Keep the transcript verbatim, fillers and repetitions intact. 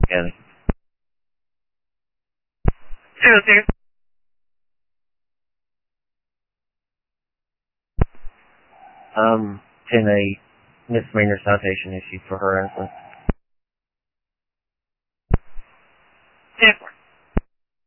Annie. Zero zero. Um, ten a misdemeanor citation issued for her instance.